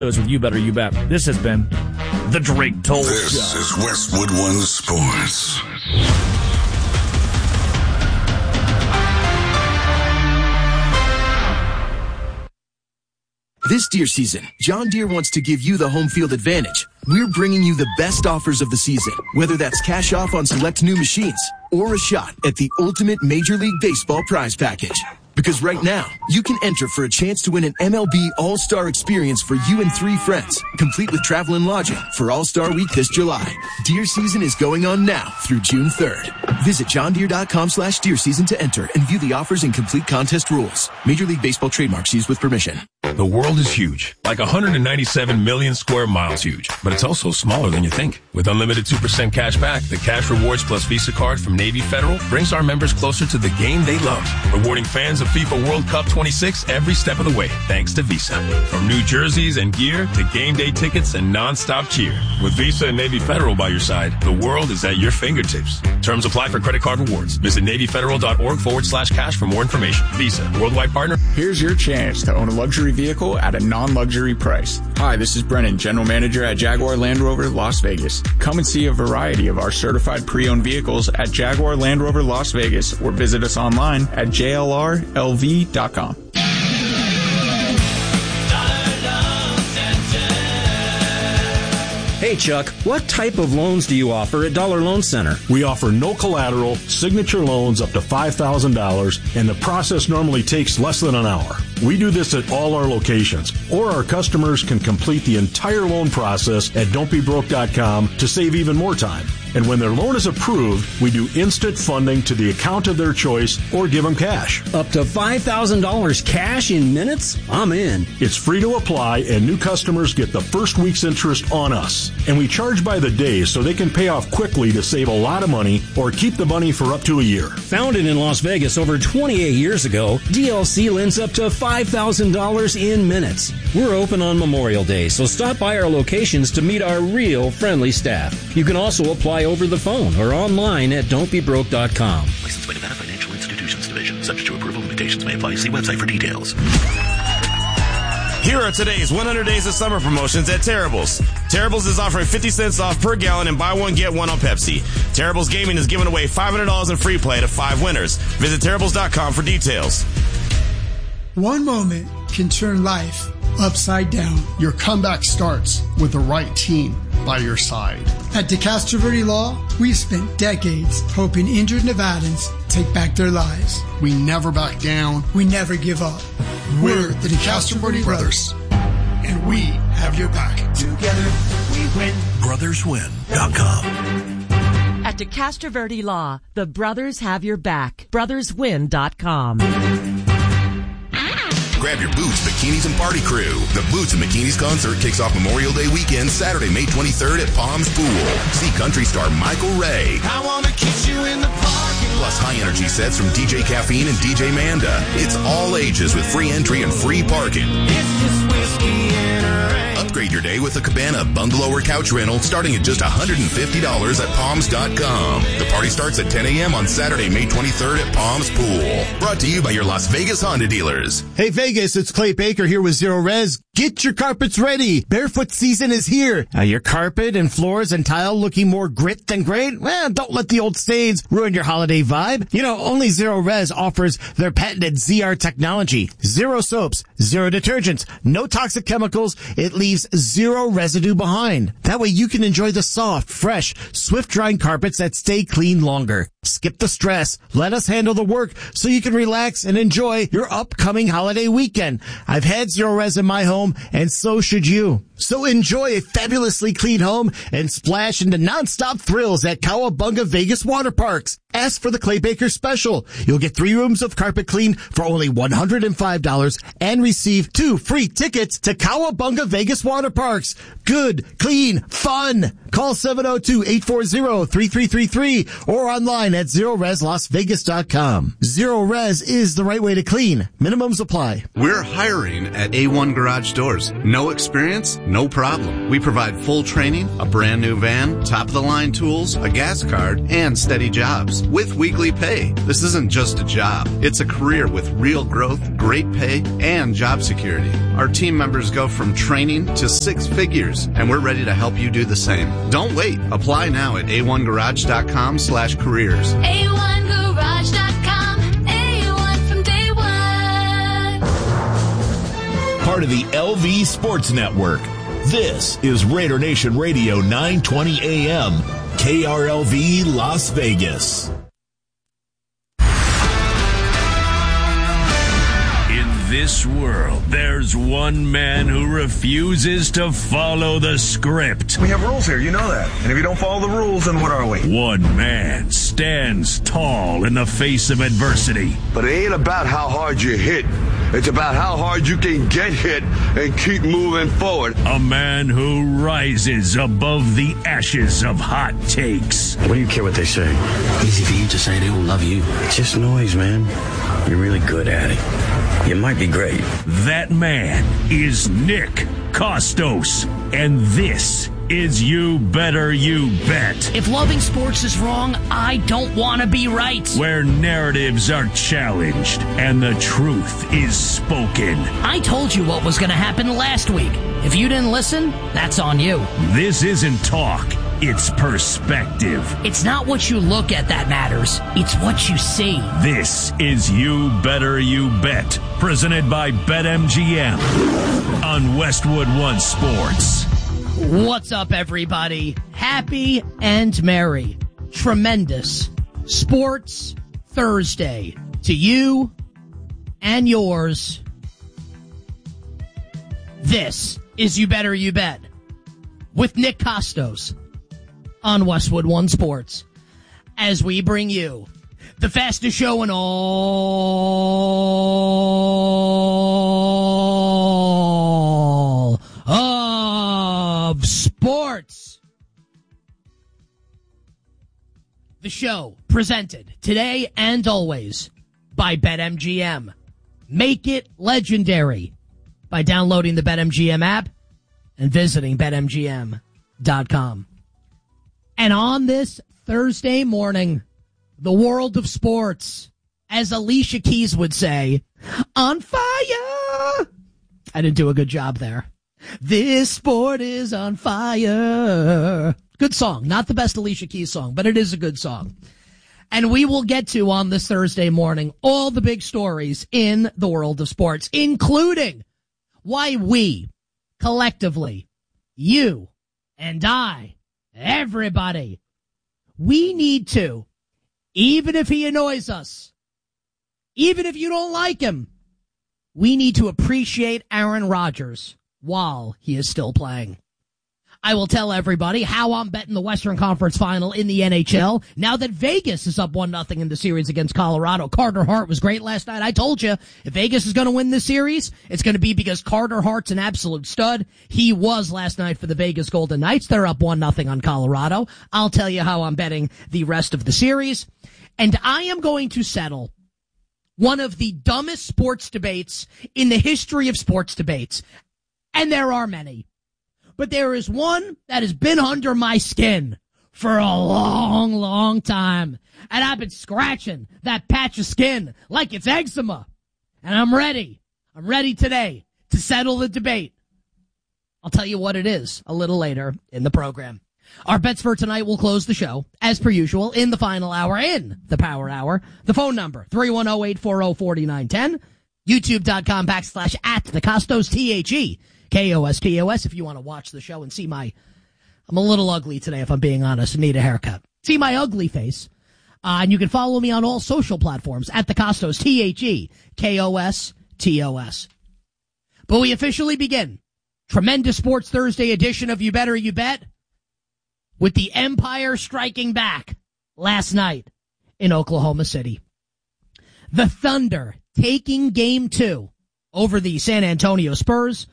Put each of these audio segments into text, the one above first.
With You Better You Bet. This has been the Drake Toll Show. This is Westwood One Sports. This deer season, John Deere wants to give you the home field advantage. We're bringing you the best offers of the season, whether that's cash off on select new machines or a shot at the ultimate Major League Baseball prize package. Because right now, you can enter for a chance to win an MLB All-Star experience for you and 3 friends, complete with travel and lodging for All-Star Week this July. Deer season is going on now through June 3rd. Visit johndeere.com/deer season to enter and view the offers and complete contest rules. Major League Baseball trademarks used with permission. The world is huge, like 197 million square miles huge, but it's also smaller than you think. With unlimited 2% cash back, the Cash Rewards Plus Visa card from Navy Federal brings our members closer to the game they love, rewarding fans of FIFA World Cup 26 every step of the way, thanks to Visa. From new jerseys and gear to game day tickets and non-stop cheer. With Visa and Navy Federal by your side, the world is at your fingertips. Terms apply for credit card rewards. Visit NavyFederal.org/cash for more information. Visa, worldwide partner. Here's your chance to own a luxury vehicle at a non-luxury price. Hi, this is Brennan, General Manager at Jaguar Land Rover Las Vegas. Come and see a variety of our certified pre-owned vehicles at Jaguar Land Rover Las Vegas or visit us online at jlrlv.com. Hey Chuck, what type of loans do you offer at Dollar Loan Center? We offer no collateral, signature loans up to $5,000, and the process normally takes less than an hour. We do this at all our locations, or our customers can complete the entire loan process at don'tbebroke.com to save even more time. And when their loan is approved, we do instant funding to the account of their choice or give them cash. Up to $5,000 cash in minutes? I'm in. It's free to apply, and new customers get the first week's interest on us. And we charge by the day so they can pay off quickly to save a lot of money or keep the money for up to a year. Founded in Las Vegas over 28 years ago, DLC lends up to $5,000 in minutes. We're open on Memorial Day, so stop by our locations to meet our real friendly staff. You can also apply over the phone or online at don'tbebroke.com. Licensed by Nevada Financial Institutions Division. Subject to approval. Limitations may apply. See website for details. Here are today's 100 Days of Summer promotions at Terrible's. Terrible's is offering 50 cents off per gallon and buy one, get one on Pepsi. Terrible's Gaming is giving away $500 in free play to 5 winners. Visit Terrible's.com for details. One moment can turn life upside down. Your comeback starts with the right team by your side. At DeCastro Verde Law, we've spent decades helping injured Nevadans take back their lives. We never back down. We never give up. We're the DeCastro Verde Brothers, and we have your back. Together, we win. BrothersWin.com. At DeCastro Verde Law, the brothers have your back. BrothersWin.com. Grab your Boots, Bikinis, and Party Crew. The Boots and Bikinis concert kicks off Memorial Day weekend, Saturday, May 23rd at Palms Pool. See country star Michael Ray. I want to kiss you in the parking lot. Plus high-energy sets from DJ Caffeine and DJ Manda. It's all ages with free entry and free parking. It's just whiskey and a rain. Upgrade your day with a Cabana bungalow or couch rental starting at just $150 at Palms.com. The party starts at 10 a.m. on Saturday, May 23rd at Palms Pool. Brought to you by your Las Vegas Honda dealers. Hey Vegas, it's Clay Baker here with Zero Res. Get your carpets ready. Barefoot season is here. Your carpet and floors and tile looking more grit than great? Well, don't let the old stains ruin your holiday vibe. You know, only Zero Res offers their patented ZR technology. Zero soaps, zero detergents, no toxic chemicals. It leaves zero residue behind. That way you can enjoy the soft, fresh, swift-drying carpets that stay clean longer. Skip the stress. Let us handle the work so you can relax and enjoy your upcoming holiday weekend. I've had Zero Res in my home, and so should you. So enjoy a fabulously clean home and splash into nonstop thrills at Cowabunga Vegas Water Parks. Ask for the Clay Baker Special. You'll get 3 rooms of carpet clean for only $105 and receive 2 free tickets to Cowabunga Vegas Water Parks. Good, clean, fun. Call 702-840-3333 or online at ZeroResLasVegas.com. Zero Res is the right way to clean. Minimums apply. We're hiring at A1 Garage Doors. No experience, No problem. We provide full training, a brand new van, top-of-the-line tools, a gas card, and steady jobs with weekly pay. This isn't just a job. It's a career with real growth, great pay, and job security. Our team members go from training to 6 figures, and we're ready to help you do the same. Don't wait. Apply now at a1garage.com/careers. A1garage.com. A1 from day one. Part of the LV Sports Network. This is Raider Nation Radio 920 AM, KRLV Las Vegas. In this world, there's one man who refuses to follow the script. We have rules here, you know that. And if you don't follow the rules, then what are we? One man stands tall in the face of adversity. But it ain't about how hard you hit. It's about how hard you can get hit and keep moving forward. A man who rises above the ashes of hot takes. What do you care what they say? Easy for you to say they will love you. It's just noise, man. You're really good at it. You might be great. That man is Nick Kostos. And this is You Better You Bet. If loving sports is wrong, I don't want to be right. Where narratives are challenged and the truth is spoken. I told you what was going to happen last week. If you didn't listen, that's on you. This isn't talk. It's perspective. It's not what you look at that matters. It's what you see. This is You Better You Bet. Presented by BetMGM on Westwood One Sports. What's up, everybody? Happy and merry, tremendous Sports Thursday to you and yours. This is You Better You Bet with Nick Kostos on Westwood One Sports as we bring you the fastest show in all of sports. The show presented today and always by BetMGM. Make it legendary by downloading the BetMGM app and visiting BetMGM.com. And on this Thursday morning, the world of sports, as Alicia Keys would say, on fire. I didn't do a good job there. This sport is on fire. Good song. Not the best Alicia Keys song, but it is a good song. And we will get to, on this Thursday morning, all the big stories in the world of sports, including why we, collectively, you and I, everybody, we need to, even if he annoys us, even if you don't like him, we need to appreciate Aaron Rodgers while he is still playing. I will tell everybody how I'm betting the Western Conference Final in the NHL now that Vegas is up 1-0 in the series against Colorado. Carter Hart was great last night. I told you, if Vegas is going to win this series, it's going to be because Carter Hart's an absolute stud. He was last night for the Vegas Golden Knights. They're up 1-0 on Colorado. I'll tell you how I'm betting the rest of the series. And I am going to settle one of the dumbest sports debates in the history of sports debates. And there are many. But there is one that has been under my skin for a long, long time. And I've been scratching that patch of skin like it's eczema. And I'm ready. I'm ready today to settle the debate. I'll tell you what it is a little later in the program. Our bets for tonight will close the show, as per usual, in the final hour, in the power hour. The phone number, 310-840-4910. YouTube.com/@thekostos, THEKOSTOS, if you want to watch the show and see I'm a little ugly today, if I'm being honest, and need a haircut. See my ugly face. And you can follow me on all social platforms at the Kostos, THEKOSTOS. But we officially begin tremendous Sports Thursday edition of You Better You Bet with the Empire striking back last night in Oklahoma City. The Thunder taking Game 2 over the San Antonio Spurs,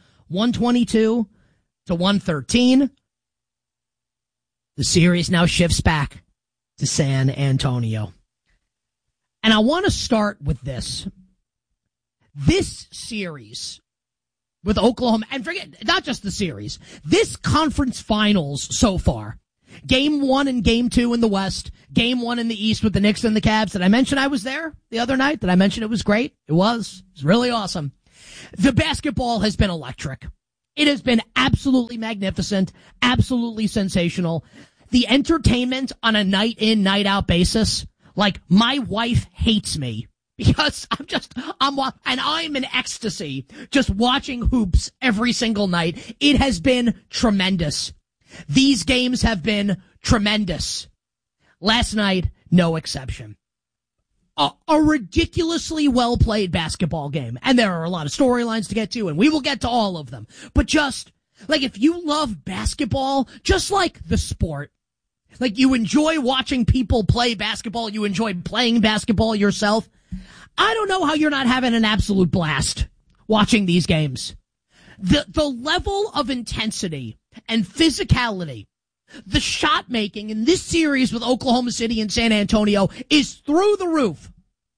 122-113. The series now shifts back to San Antonio. And I want to start with this. This series with Oklahoma, and forget, not just the series, this conference finals so far. Game 1 and Game 2 in the West, Game 1 in the East with the Knicks and the Cavs. Did I mention I was there the other night? Did I mention it was great? It was. It was really awesome. The basketball has been electric. It has been absolutely magnificent, absolutely sensational. The entertainment on a night in, night out basis, like my wife hates me because I'm in ecstasy just watching hoops every single night. It has been tremendous. These games have been tremendous. Last night, no exception. A ridiculously well-played basketball game. And there are a lot of storylines to get to, and we will get to all of them. But just, like, if you love basketball, just like the sport, like you enjoy watching people play basketball, you enjoy playing basketball yourself, I don't know how you're not having an absolute blast watching these games. The level of intensity and physicality, the shot making in this series with Oklahoma City and San Antonio is through the roof.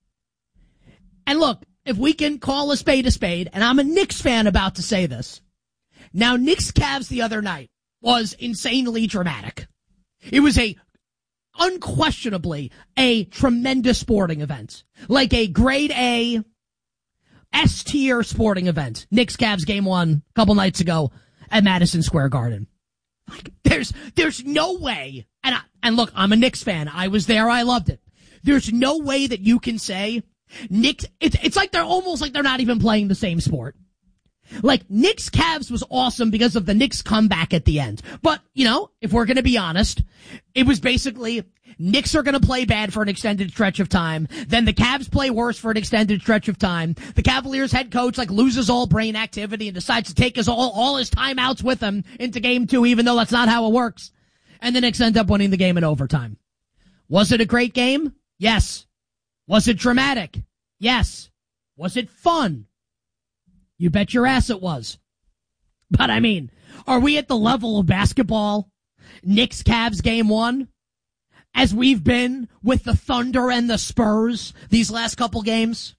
And look, if we can call a spade, and I'm a Knicks fan about to say this. Now, Knicks Cavs the other night was insanely dramatic. It was unquestionably a tremendous sporting event. Like a grade A, S-tier sporting event. Knicks Cavs Game 1 a couple nights ago at Madison Square Garden. Like, there's no way, and look, I'm a Knicks fan. I was there. I loved it. There's no way that you can say Knicks, it's like they're almost like they're not even playing the same sport. Like, Knicks Cavs was awesome because of the Knicks comeback at the end. But, you know, if we're going to be honest, it was basically Knicks are going to play bad for an extended stretch of time. Then the Cavs play worse for an extended stretch of time. The Cavaliers head coach, like, loses all brain activity and decides to take all his timeouts with him into Game 2, even though that's not how it works. And the Knicks end up winning the game in overtime. Was it a great game? Yes. Was it dramatic? Yes. Was it fun? You bet your ass it was. But I mean, are we at the level of basketball, Knicks Cavs Game 1, as we've been with the Thunder and the Spurs these last couple games?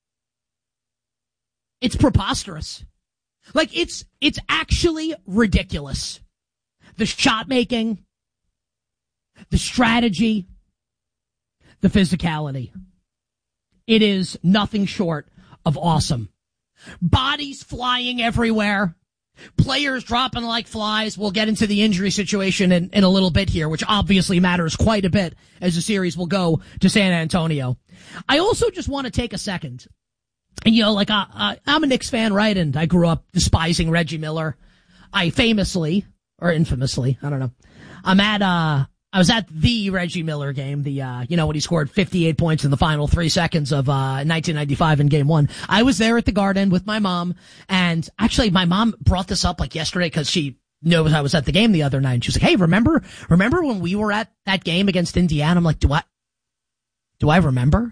It's preposterous. Like, it's actually ridiculous. The shot making, the strategy, the physicality. It is nothing short of awesome. Bodies flying everywhere. Players dropping like flies. We'll get into the injury situation in a little bit here, which obviously matters quite a bit as the series will go to San Antonio. I also just want to take a second. And, you know, like, I'm a Knicks fan, right? And I grew up despising Reggie Miller. I famously, or infamously, I don't know. I was at the Reggie Miller game, when he scored 58 points in the final 3 seconds of 1995 in Game 1. I was there at the Garden with my mom, and actually my mom brought this up like yesterday because she knew I was at the game the other night. And she was like, "Hey, remember when we were at that game against Indiana?" I'm like, do I remember?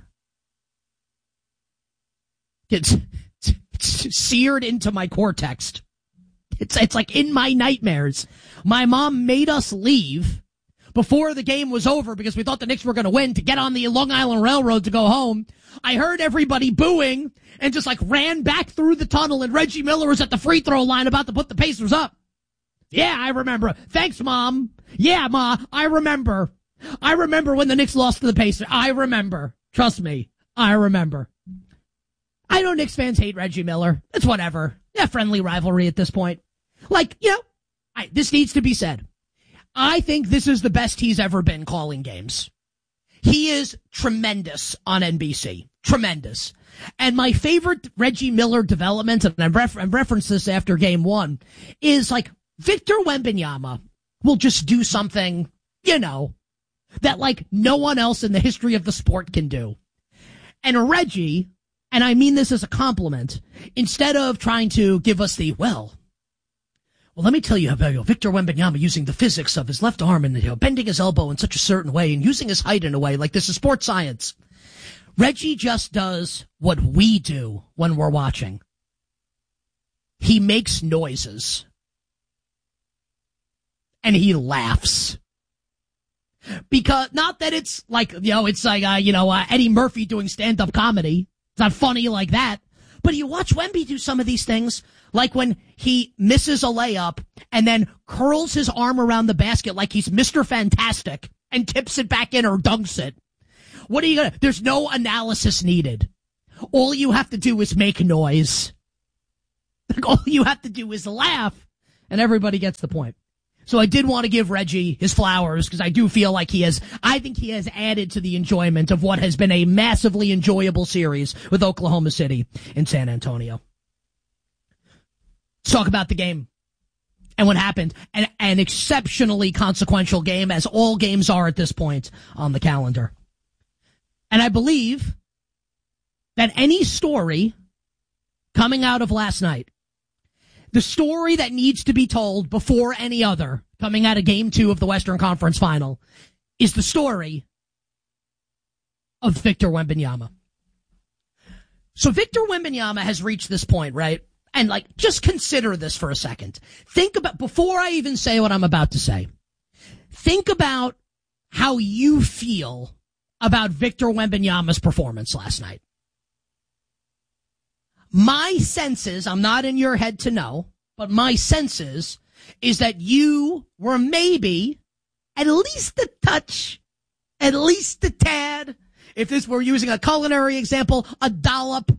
It's seared into my cortex. It's like in my nightmares. My mom made us leave before the game was over because we thought the Knicks were going to win to get on the Long Island Railroad to go home. I heard everybody booing and just like ran back through the tunnel, and Reggie Miller was at the free throw line about to put the Pacers up. Yeah, I remember. Thanks, Mom. Yeah, Ma, I remember. I remember when the Knicks lost to the Pacers. I remember. Trust me, I remember. I know Knicks fans hate Reggie Miller. It's whatever. Yeah, friendly rivalry at this point. Like, you know, this needs to be said. I think this is the best he's ever been calling games. He is tremendous on NBC. Tremendous. And my favorite Reggie Miller development, and I've referenced this after Game 1, is like Victor Wembanyama will just do something, you know, that like no one else in the history of the sport can do. And Reggie, and I mean this as a compliment, instead of trying to give us the, well, let me tell you about Victor Wembanyama using the physics of his left arm and bending his elbow in such a certain way and using his height in a way like this is sports science. Reggie just does what we do when we're watching. He makes noises. And he laughs. Because, not that it's like, it's like, Eddie Murphy doing stand-up comedy. It's not funny like that. But you watch Wemby do some of these things, like when he misses a layup and then curls his arm around the basket like he's Mr. Fantastic and tips it back in or dunks it. What are you going to... There's no analysis needed. All you have to do is make noise. All you have to do is laugh, and everybody gets the point. So I did want to give Reggie his flowers because I do feel like I think he has added to the enjoyment of what has been a massively enjoyable series with Oklahoma City and San Antonio. Let's talk about the game and what happened. An exceptionally consequential game, as all games are at this point on the calendar. And I believe that any story coming out of last night, the story that needs to be told before any other coming out of Game 2 of the Western Conference Final, is the story of Victor Wembanyama. So Victor Wembanyama has reached this point, right? And just consider this for a second. Think about, before I even say what I'm about to say, think about how you feel about Victor Wembanyama's performance last night. My senses, I'm not in your head to know, but my senses is that you were maybe at least a touch, at least a tad, if this were using a culinary example, a dollop,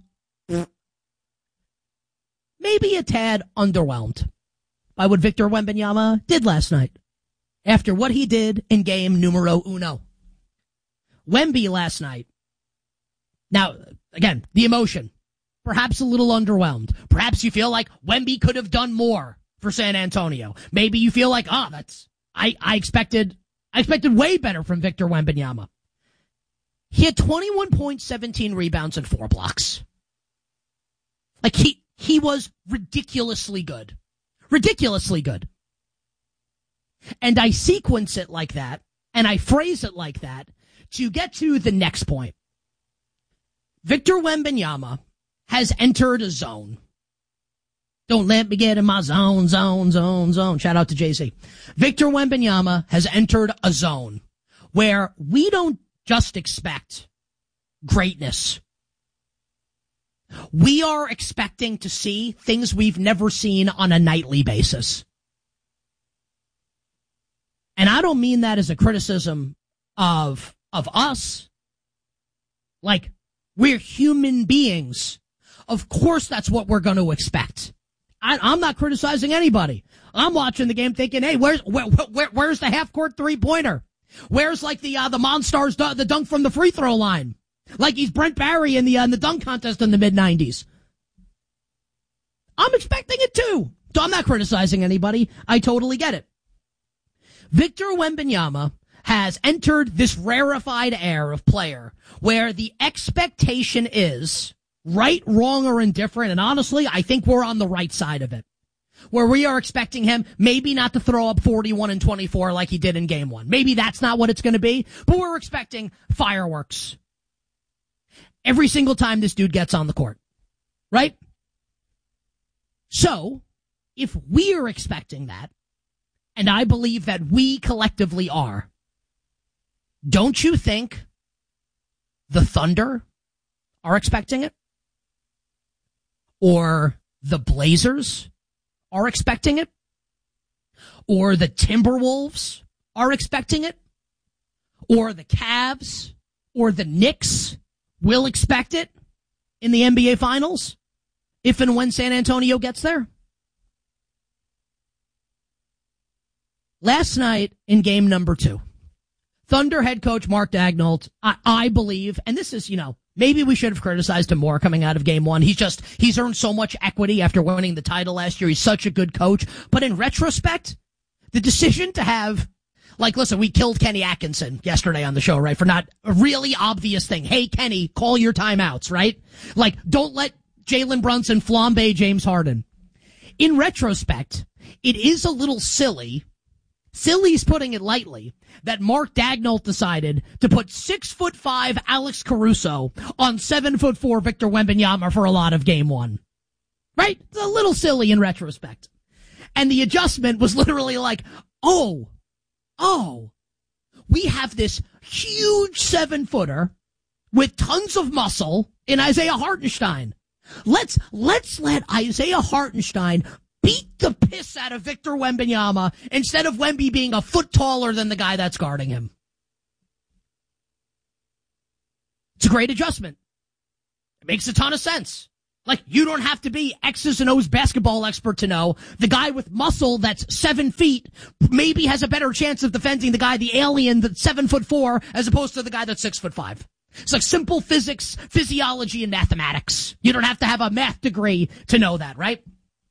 maybe a tad underwhelmed by what Victor Wembanyama did last night after what he did in game numero uno. Wemby last night. Now, again, the emotion. Perhaps a little underwhelmed. Perhaps you feel like Wemby could have done more for San Antonio. Maybe you feel like, I expected way better from Victor Wembanyama. He had 21 points, 17 rebounds, and 4 blocks. He was ridiculously good. Ridiculously good. And I sequence it like that, and I phrase it like that, to get to the next point. Victor Wembanyama has entered a zone. Don't let me get in my zone. Shout out to Jay-Z. Victor Wembanyama has entered a zone where we don't just expect greatness. We are expecting to see things we've never seen on a nightly basis. And I don't mean that as a criticism of us. We're human beings. Of course that's what we're going to expect. I'm not criticizing anybody. I'm watching the game thinking, hey, where's the half-court three-pointer? Where's the Monstars, the dunk from the free throw line? Like he's Brent Barry in the dunk contest in the mid-90s. I'm expecting it too. So I'm not criticizing anybody. I totally get it. Victor Wembanyama has entered this rarefied air of player where the expectation is right, wrong, or indifferent, and honestly, I think we're on the right side of it. Where we are expecting him maybe not to throw up 41 and 24 like he did in game 1. Maybe that's not what it's going to be, but we're expecting fireworks every single time this dude gets on the court. Right? So, if we're expecting that, and I believe that we collectively are, don't you think the Thunder are expecting it? Or the Blazers are expecting it? Or the Timberwolves are expecting it? Or the Cavs or the Knicks will expect it in the NBA Finals if and when San Antonio gets there? Last night in game number 2, Thunder head coach Mark Daigneault, I believe, and this is, maybe we should have criticized him more coming out of game 1. He's earned so much equity after winning the title last year. He's such a good coach. But in retrospect, the decision to have, listen, we killed Kenny Atkinson yesterday on the show, right? For not a really obvious thing. Hey, Kenny, call your timeouts, right? Don't let Jalen Brunson flambe James Harden. In retrospect, it is a little silly's putting it lightly, that Mark Daigneault decided to put 6'5" Alex Caruso on 7'4" Victor Wembanyama for a lot of game 1. Right? It's a little silly in retrospect. And the adjustment was literally we have this huge 7-footer with tons of muscle in Isaiah Hartenstein. Let's let Isaiah Hartenstein beat the piss out of Victor Wembanyama instead of Wemby being a foot taller than the guy that's guarding him. It's a great adjustment. It makes a ton of sense. Like, you don't have to be X's and O's basketball expert to know the guy with muscle that's 7 feet maybe has a better chance of defending the guy, the alien that's 7'4", as opposed to the guy that's 6'5". It's like simple physics, physiology, and mathematics. You don't have to have a math degree to know that, right?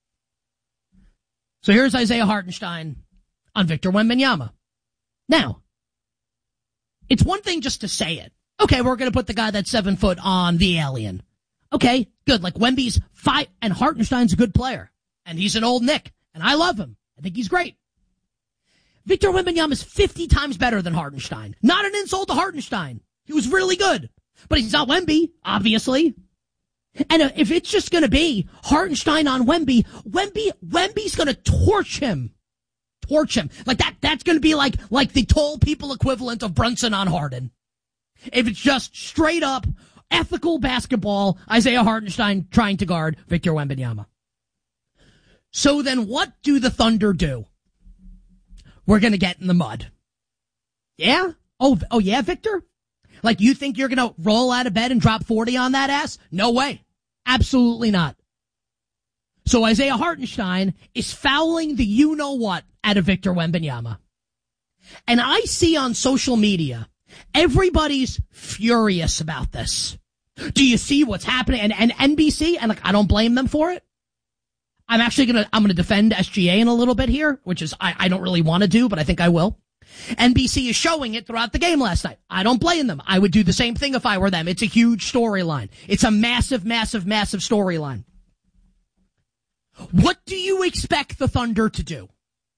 So here's Isaiah Hartenstein on Victor Wembanyama. Now, it's one thing just to say it. Okay, we're going to put the guy that's 7 foot on the alien. Okay, good. Like, Wemby's 5, and Hartenstein's a good player. And he's an old Nick. And I love him. I think he's great. Victor Wembanyama is 50 times better than Hartenstein. Not an insult to Hartenstein. He was really good. But he's not Wemby, obviously. And if it's just going to be Hartenstein on Wemby's going to torch him. Torch him. Like, that's going to be like the tall people equivalent of Brunson on Harden. If it's just straight up ethical basketball, Isaiah Hartenstein trying to guard Victor Wembanyama. So then what do the Thunder do? We're going to get in the mud. Yeah? Oh yeah, Victor? Like, you think you're going to roll out of bed and drop 40 on that ass? No way. Absolutely not. So Isaiah Hartenstein is fouling the you-know-what out of Victor Wembanyama. And I see on social media, everybody's furious about this. Do you see what's happening? And NBC, and like, I don't blame them for it. I'm gonna defend SGA in a little bit here, which is I don't really want to do, but I think I will. NBC is showing it throughout the game last night. I don't blame them. I would do the same thing if I were them. It's a huge storyline. It's a massive, massive, massive storyline. What do you expect the Thunder to do?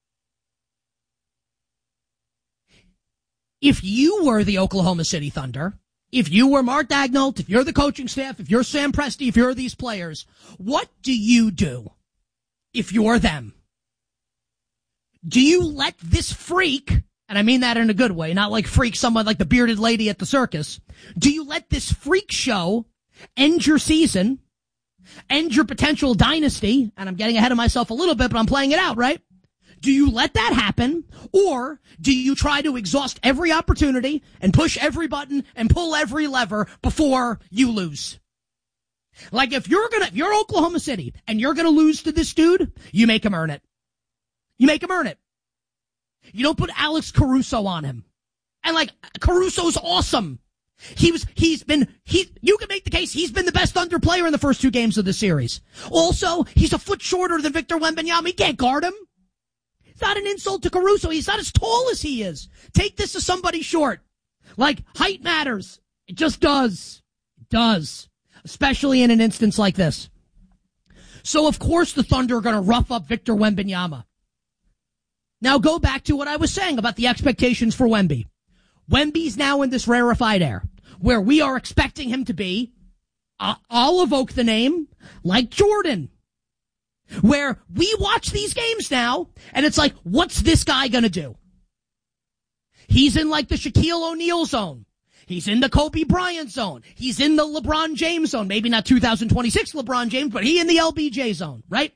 If you were the Oklahoma City Thunder, if you were Mark Daigneault, if you're the coaching staff, if you're Sam Presti, if you're these players, what do you do if you're them? Do you let this freak, and I mean that in a good way, not like freak someone like the bearded lady at the circus, do you let this freak show end your season, end your potential dynasty, and I'm getting ahead of myself a little bit, but I'm playing it out, right? Do you let that happen, or do you try to exhaust every opportunity and push every button and pull every lever before you lose? Like, if you're Oklahoma City and you're gonna lose to this dude, you make him earn it. You make him earn it. You don't put Alex Caruso on him. And like, Caruso's awesome. You can make the case he's been the best Thunder player in the first 2 games of the series. Also, he's a foot shorter than Victor Wembanyama. He can't guard him. It's not an insult to Caruso. He's not as tall as he is. Take this as somebody short. Like, height matters. It just does. It does. Especially in an instance like this. So, of course, the Thunder are going to rough up Victor Wembanyama. Now go back to what I was saying about the expectations for Wemby. Wemby's now in this rarefied air where we are expecting him to be, I'll evoke the name, like Jordan. Where we watch these games now, and it's like, what's this guy gonna do? He's in like the Shaquille O'Neal zone. He's in the Kobe Bryant zone. He's in the LeBron James zone. Maybe not 2026 LeBron James, but he in the LBJ zone, right?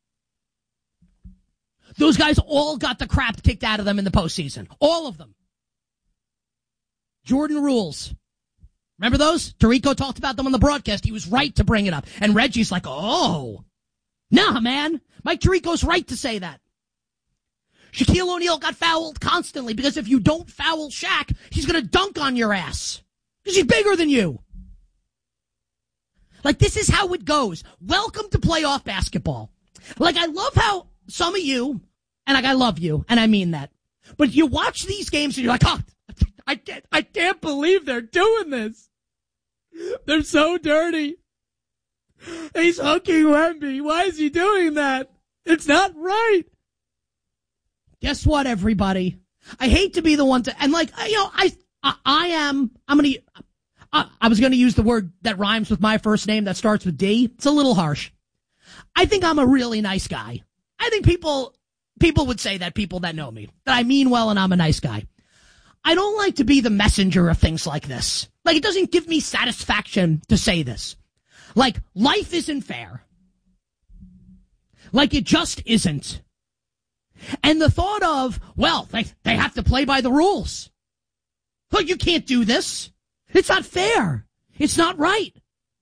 Those guys all got the crap kicked out of them in the postseason. All of them. Jordan rules. Remember those? Tirico talked about them on the broadcast. He was right to bring it up. And Reggie's like, oh. Nah, man. Mike Tirico's right to say that. Shaquille O'Neal got fouled constantly because if you don't foul Shaq, he's going to dunk on your ass. Because he's bigger than you. Like, this is how it goes. Welcome to playoff basketball. Like, I love how some of you, and like, I love you, and I mean that, but you watch these games and you're like, oh, I can't believe they're doing this. They're so dirty. He's hooking Wemby. Why is he doing that? It's not right. Guess what, everybody? I hate to be the one to, and like, you know, I was going to use the word that rhymes with my first name that starts with D. It's a little harsh. I think I'm a really nice guy. I think people would say that, people that know me, that I mean well and I'm a nice guy. I don't like to be the messenger of things like this. Like, it doesn't give me satisfaction to say this. Like, life isn't fair. Like, it just isn't. And the thought of, well, they have to play by the rules. Well, you can't do this. It's not fair. It's not right.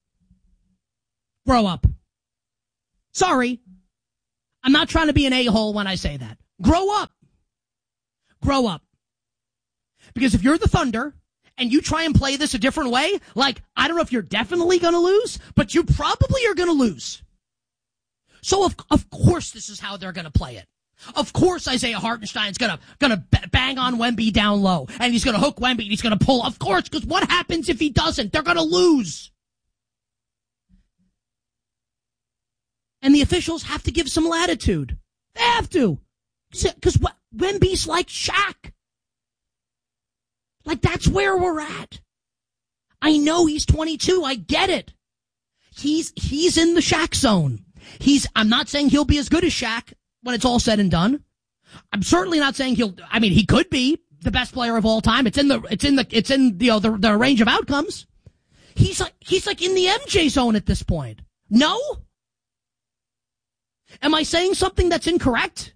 Grow up. Sorry. I'm not trying to be an a-hole when I say that. Grow up. Grow up. Because if you're the Thunder and you try and play this a different way, like, I don't know if you're definitely going to lose, but you probably are going to lose. So of course this is how they're going to play it. Of course Isaiah Hartenstein's gonna bang on Wemby down low, and he's gonna hook Wemby, and he's gonna pull. Of course, because what happens if he doesn't? They're gonna lose. And the officials have to give some latitude. They have to. Because Wemby's like Shaq. Like, that's where we're at. I know he's 22. I get it. He's in the Shaq zone. I'm not saying he'll be as good as Shaq when it's all said and done. I'm certainly not saying he could be the best player of all time. It's in the range of outcomes. He's like in the MJ zone at this point. No? Am I saying something that's incorrect?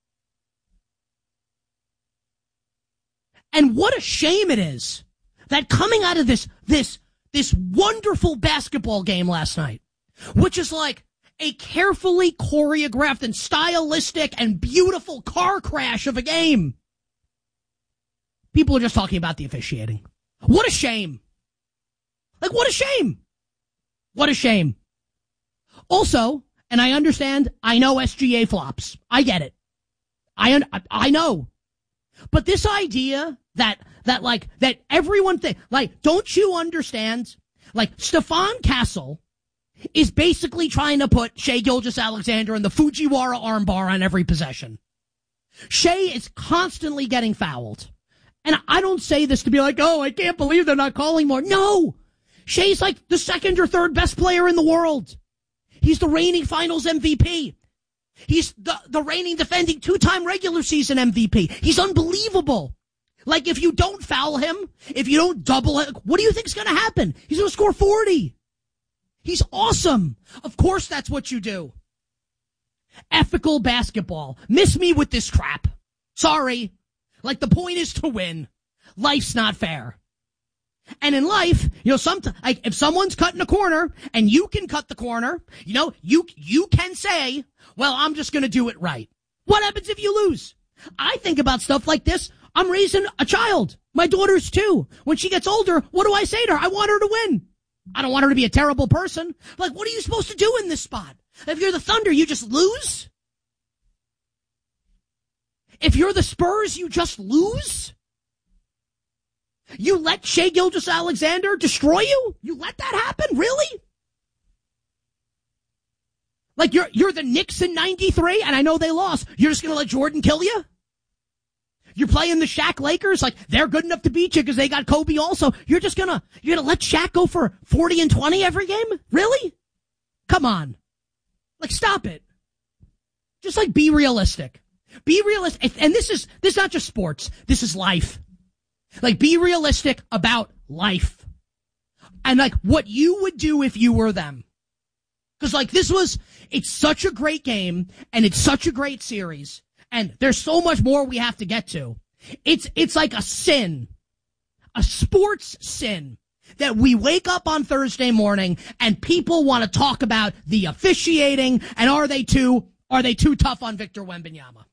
And what a shame it is that coming out of this wonderful basketball game last night, which is like a carefully choreographed and stylistic and beautiful car crash of a game, people are just talking about the officiating. What a shame. Like, what a shame. What a shame. Also, and I understand, I know SGA flops. I get it. I know. But this idea that everyone don't you understand? Like, Stephon Castle is basically trying to put Shai Gilgeous-Alexander in the Fujiwara armbar on every possession. Shai is constantly getting fouled. And I don't say this to be like, oh, I can't believe they're not calling more. No! Shai's like the second or third best player in the world. He's the reigning finals MVP. He's the reigning defending 2-time regular season MVP. He's unbelievable. Like, if you don't foul him, if you don't double it, what do you think's going to happen? He's going to score 40. He's awesome. Of course that's what you do. Ethical basketball. Miss me with this crap. Sorry. Like, the point is to win. Life's not fair. And in life, sometimes, like, if someone's cutting a corner and you can cut the corner, you can say, well, I'm just going to do it right. What happens if you lose? I think about stuff like this. I'm raising a child. My daughter's 2. When she gets older, what do I say to her? I want her to win. I don't want her to be a terrible person. Like, what are you supposed to do in this spot? If you're the Thunder, you just lose? If you're the Spurs, you just lose? You let Shai Gilgeous-Alexander destroy you? You let that happen? Really? Like, you're the Knicks in 93, and I know they lost. You're just going to let Jordan kill you? You're playing the Shaq Lakers, like, they're good enough to beat you because they got Kobe also. You're gonna let Shaq go for 40 and 20 every game? Really? Come on. Like, stop it. Just, like, be realistic. Be realistic. And this is not just sports. This is life. Like, be realistic about life. And, like, what you would do if you were them. Because, like, it's such a great game, and it's such a great series. And there's so much more we have to get to. It's like a sin, a sports sin, that we wake up on Thursday morning and people want to talk about the officiating and are they too tough on Victor Wembanyama?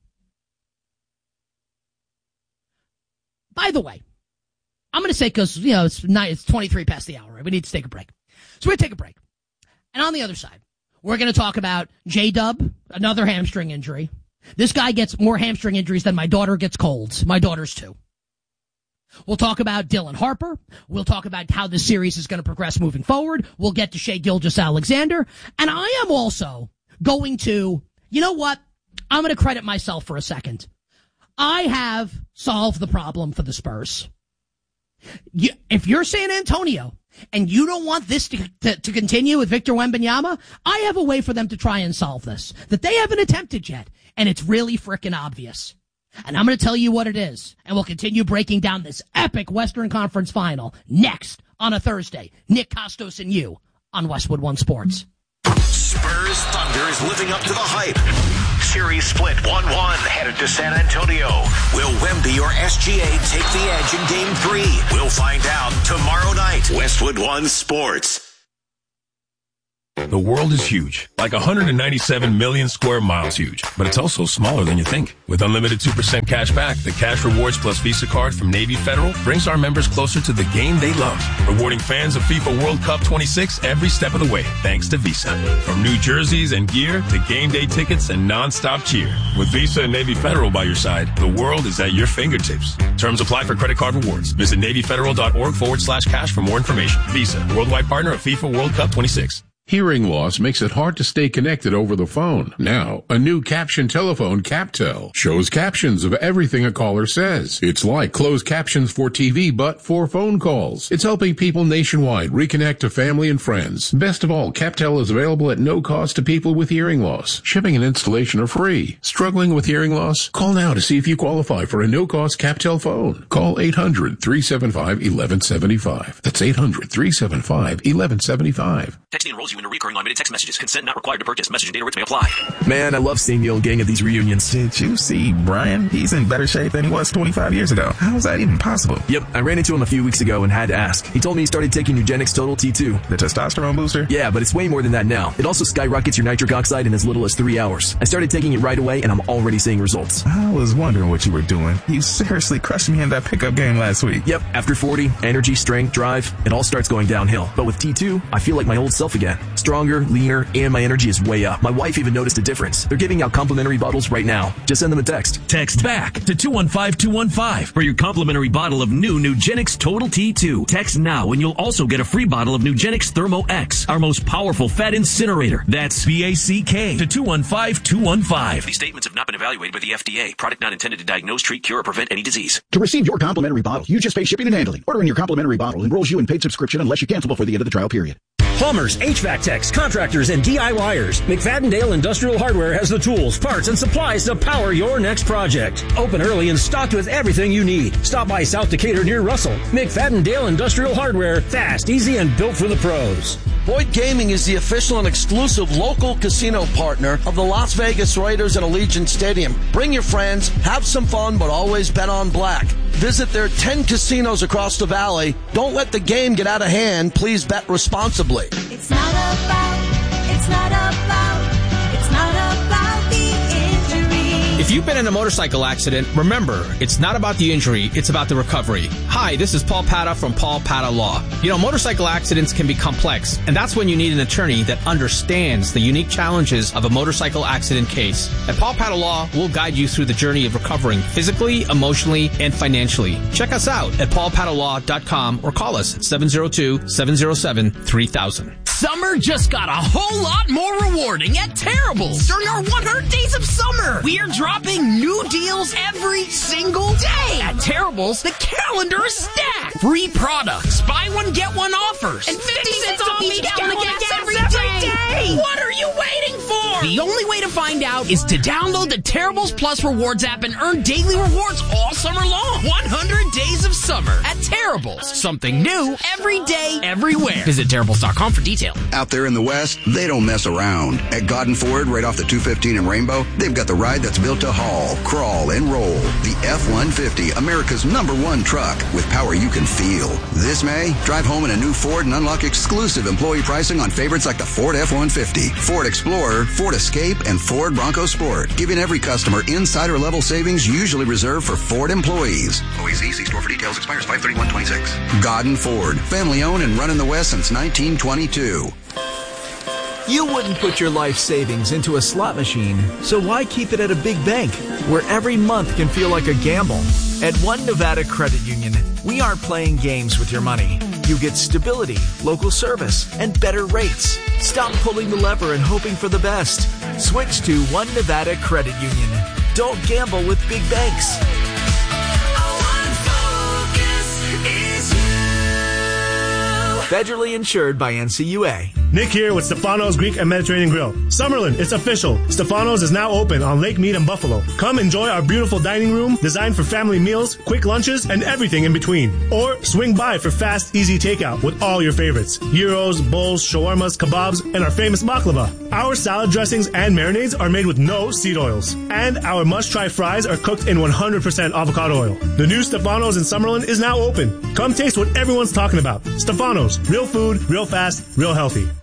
By the way, I'm going to say, because it's 23 past the hour, right? We need to take a break, so we're going to take a break. And on the other side, we're going to talk about J-Dub, another hamstring injury. This guy gets more hamstring injuries than my daughter gets colds. My daughter's 2. We'll talk about Dylan Harper. We'll talk about how this series is going to progress moving forward. We'll get to Shai Gilgeous-Alexander. And I am also going to, you know what? I'm going to credit myself for a second. I have solved the problem for the Spurs. If you're San Antonio and you don't want this to continue with Victor Wembanyama, I have a way for them to try and solve this that they haven't attempted yet. And it's really frickin' obvious. And I'm going to tell you what it is. And we'll continue breaking down this epic Western Conference final next on a Thursday. Nick Costos and you on Westwood One Sports. Spurs Thunder is living up to the hype. Series split 1-1 headed to San Antonio. Will Wemby or SGA take the edge in Game 3? We'll find out tomorrow night. Westwood One Sports. The world is huge, like 197 million square miles huge, but it's also smaller than you think. With unlimited 2% cash back, the Cash Rewards Plus Visa card from Navy Federal brings our members closer to the game they love, rewarding fans of FIFA World Cup 26 every step of the way, thanks to Visa. From new jerseys and gear to game day tickets and non-stop cheer. With Visa and Navy Federal by your side, the world is at your fingertips. Terms apply for credit card rewards. Visit NavyFederal.org/cash for more information. Visa, worldwide partner of FIFA World Cup 26. Hearing loss makes it hard to stay connected over the phone. Now, a new caption telephone, CapTel, shows captions of everything a caller says. It's like closed captions for TV, but for phone calls. It's helping people nationwide reconnect to family and friends. Best of all, CapTel is available at no cost to people with hearing loss. Shipping and installation are free. Struggling with hearing loss? Call now to see if you qualify for a no-cost CapTel phone. Call 800-375-1175. That's 800-375-1175. Texting enrolls you into recurring limited text messages. Consent not required to purchase. Message and data rates may apply. Man, I love seeing the old gang at these reunions. Did you see Brian? He's in better shape than he was 25 years ago. How is that even possible? Yep, I ran into him a few weeks ago and had to ask. He told me he started taking Nugenix Total T2. The testosterone booster? Yeah, but it's way more than that now. It also skyrockets your nitric oxide in as little as 3 hours. I started taking it right away and I'm already seeing results. I was wondering what you were doing. You seriously crushed me in that pickup game last week. Yep, after 40, energy, strength, drive, it all starts going downhill. But with T2, I feel like my old self again. Stronger, leaner, and my energy is way up. My wife even noticed a difference. They're giving out complimentary bottles right now. Just send them a text. Text BACK to 215-215 for your complimentary bottle of new Nugenix Total T2. Text now and you'll also get a free bottle of Nugenix Thermo X, our most powerful fat incinerator. That's BACK to 215-215. These statements have not been evaluated by the FDA. Product not intended to diagnose, treat, cure, or prevent any disease. To receive your complimentary bottle, you just pay shipping and handling. Ordering your complimentary bottle enrolls you in paid subscription unless you cancel before the end of the trial period. Plumbers, HVAC techs, contractors, and DIYers. McFadden-Dale Industrial Hardware has the tools, parts, and supplies to power your next project. Open early and stocked with everything you need. Stop by South Decatur near Russell. McFadden-Dale Industrial Hardware. Fast, easy, and built for the pros. Boyd Gaming is the official and exclusive local casino partner of the Las Vegas Raiders at Allegiant Stadium. Bring your friends, have some fun, but always bet on black. Visit their 10 casinos across the valley. Don't let the game get out of hand. Please bet responsibly. It's not about the injury. If you've been in a motorcycle accident, remember, it's not about the injury, it's about the recovery. Hi, this is Paul Pata from Paul Pata Law. You know, motorcycle accidents can be complex, and that's when you need an attorney that understands the unique challenges of a motorcycle accident case. At Paul Pata Law, we'll guide you through the journey of recovering physically, emotionally, and financially. Check us out at paulpatalaw.com or call us at 702-707-3000. Summer just got a whole lot more rewarding at Terrible's. During our 100 days of summer, we are dropping new deals every single day. At Terrible's, the calendar is stacked. Free products, buy one, get one offers, and 50 cents off each gallon of gas every day. What are you waiting for? The only way to find out is to download the Terrible's Plus Rewards app and earn daily rewards all summer long. 100 days of summer at Terrible's. Something new every day, everywhere. Visit Terrible's.com for details. Out there in the West, they don't mess around. At Godden Ford, right off the 215 in Rainbow, they've got the ride that's built to haul, crawl, and roll. The F-150, America's #1 truck with power you can feel. This May, drive home in a new Ford and unlock exclusive employee pricing on favorites like the Ford F-150, Ford Explorer, Ford Escape, and Ford Bronco Sport, giving every customer insider-level savings usually reserved for Ford employees. OEC, see store for details, expires 5/31/26. Godden Ford, family-owned and run in the West since 1922. You wouldn't put your life savings into a slot machine, so why keep it at a big bank, where every month can feel like a gamble? At One Nevada Credit Union, we aren't playing games with your money. You get stability, local service, and better rates. Stop pulling the lever and hoping for the best. Switch to One Nevada Credit Union. Don't gamble with big banks. Federally insured by NCUA. Nick here with Stefano's Greek and Mediterranean Grill. Summerlin, it's official. Stefano's is now open on Lake Mead and Buffalo. Come enjoy our beautiful dining room designed for family meals, quick lunches, and everything in between. Or swing by for fast, easy takeout with all your favorites. Gyros, bowls, shawarmas, kebabs, and our famous baklava. Our salad dressings and marinades are made with no seed oils. And our must-try fries are cooked in 100% avocado oil. The new Stefano's in Summerlin is now open. Come taste what everyone's talking about. Stefano's, real food, real fast, real healthy.